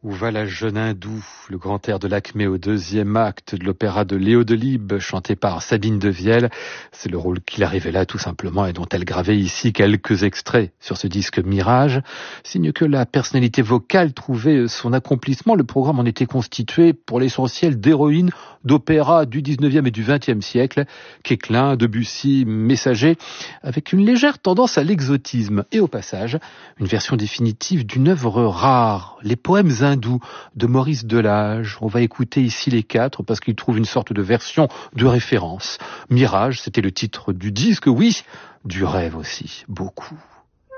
Où va la jeune hindoue, le grand air de l'Acmé au deuxième acte de l'opéra de Léo Delibes, chanté par Sabine Devielle. C'est le rôle qu'il arrivait là tout simplement et dont elle gravait ici quelques extraits sur ce disque Mirage. Signe que la personnalité vocale trouvait son accomplissement. Le programme en était constitué pour l'essentiel d'héroïnes d'opéra du 19e et du 20e siècle, Quéclin, Debussy, Messager, avec une légère tendance à l'exotisme et au passage, une version définitive d'une œuvre rare, les poèmes hindous de Maurice Delage. On va écouter ici les 4 parce qu'il trouve une sorte de version de référence. Mirage, c'était le titre du disque, oui, du rêve aussi, beaucoup.